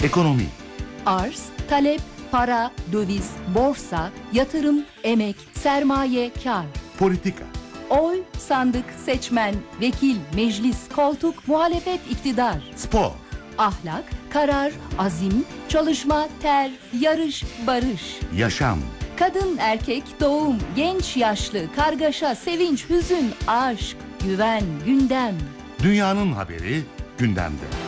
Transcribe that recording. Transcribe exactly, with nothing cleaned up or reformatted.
Ekonomi, Arz, talep, para, döviz, borsa, yatırım, emek, sermaye, kar. politika, Oy, sandık, seçmen, vekil, meclis, koltuk, muhalefet, iktidar. spor, Ahlak, karar, azim, çalışma, ter, yarış, barış. yaşam, Kadın, erkek, doğum, genç, yaşlı, kargaşa, sevinç, hüzün, aşk, güven, gündem. dünyanın haberi gündemde.